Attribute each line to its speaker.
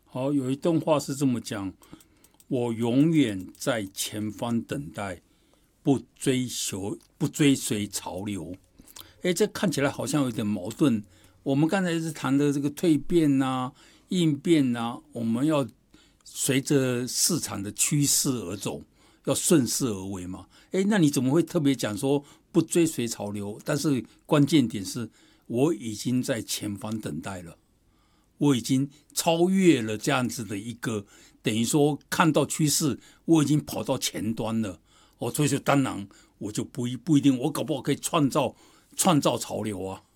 Speaker 1: 好，有一段话是这么讲：我永远在前方等待，不追随潮流。这看起来好像有点矛盾。我们刚才是谈的这个蜕变啊、应变啊，我们要随着市场的趋势而走，要顺势而为嘛。那你怎么会特别讲说不追随潮流？但是关键点是我已经在前方等待了，我已经超越了这样子的一个，等于说看到趋势，我已经跑到前端了。所以说当然我就不一定，我搞不好可以创造潮流啊。